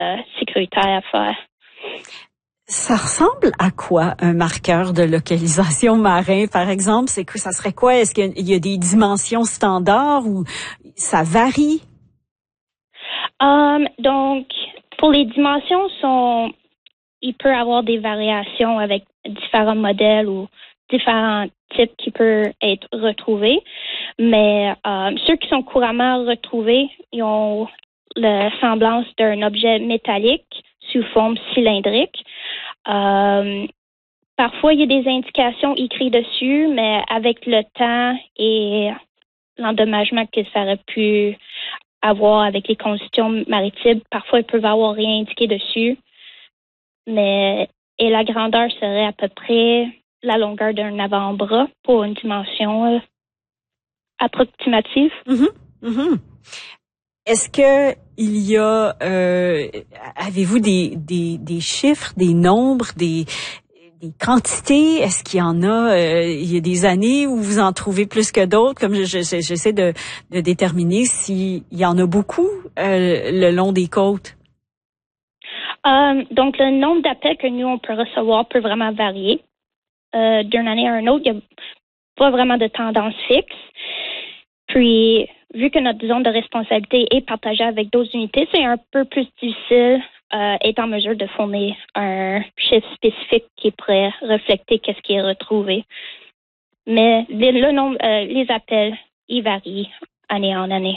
sécuritaire à faire. Ça ressemble à quoi un marqueur de localisation marin, par exemple? Ça serait quoi? Est-ce qu'il y a des dimensions standards ou ça varie? Donc, pour les dimensions, il peut y avoir des variations avec différents modèles ou différents types qui peuvent être retrouvés. Mais ceux qui sont couramment retrouvés, ils ont la semblance d'un objet métallique sous forme cylindrique. Parfois, il y a des indications écrites dessus, mais avec le temps et l'endommagement que ça aurait pu avoir avec les conditions maritimes, parfois, ils peuvent avoir rien indiqué dessus. Et la grandeur serait à peu près la longueur d'un avant-bras pour une dimension approximative. Mm-hmm. Mm-hmm. Est-ce que il y a, avez-vous des chiffres, des nombres, des quantités? Est-ce qu'il y en a, il y a des années où vous en trouvez plus que d'autres? Comme j'essaie de déterminer s'il y en a beaucoup le long des côtes. Donc, le nombre d'appels que nous, on peut recevoir peut vraiment varier d'une année à une autre. Il n'y a pas vraiment de tendance fixe. Puis, vu que notre zone de responsabilité est partagée avec d'autres unités, c'est un peu plus difficile être en mesure de fournir un chiffre spécifique qui pourrait refléter qu'est-ce qui est retrouvé. Mais le nombre, les appels, ils varient année en année.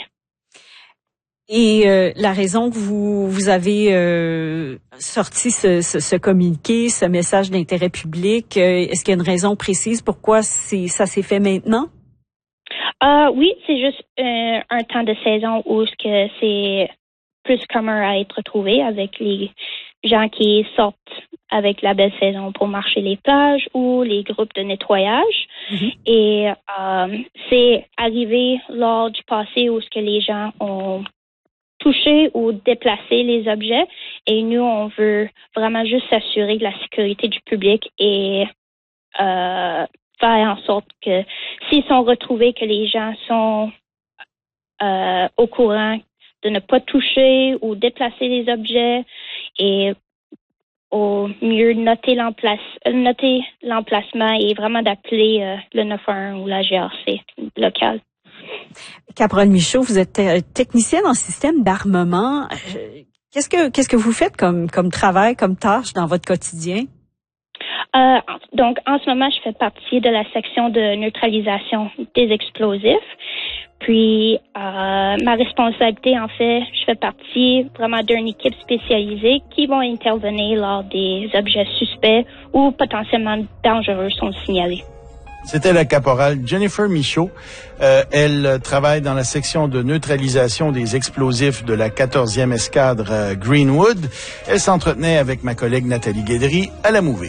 Et la raison que vous avez sorti ce communiqué, ce message d'intérêt public, est-ce qu'il y a une raison précise pourquoi ça s'est fait maintenant? Oui, c'est juste un temps de saison où c'est plus commun à être retrouvé avec les gens qui sortent avec la belle saison pour marcher les plages ou les groupes de nettoyage. Mm-hmm. Et c'est arrivé lors du passé où ce que les gens ont touché ou déplacé les objets. Et nous, on veut vraiment juste s'assurer de la sécurité du public et faire en sorte que s'ils sont retrouvés, que les gens sont au courant de ne pas toucher ou déplacer les objets et au mieux noter l'emplacement et vraiment d'appeler le 911 ou la GRC locale. Caporal Michaud, vous êtes technicienne en système d'armement. Qu'est-ce que vous faites comme travail, comme tâche dans votre quotidien? Donc, en ce moment, je fais partie de la section de neutralisation des explosifs. Puis, ma responsabilité, en fait, je fais partie vraiment d'une équipe spécialisée qui vont intervenir lors des objets suspects ou potentiellement dangereux sont signalés. C'était la caporale Jennifer Michaud. Elle travaille dans la section de neutralisation des explosifs de la 14e escadre Greenwood. Elle s'entretenait avec ma collègue Nathalie Guédry à la Mouvée.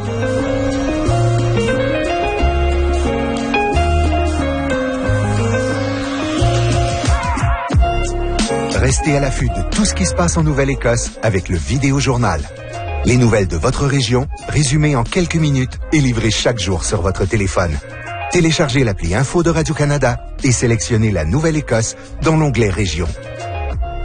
Restez à l'affût de tout ce qui se passe en Nouvelle-Écosse avec le Vidéojournal. Les nouvelles de votre région, résumées en quelques minutes et livrées chaque jour sur votre téléphone. Téléchargez l'appli Info de Radio-Canada et sélectionnez la Nouvelle-Écosse dans l'onglet Région.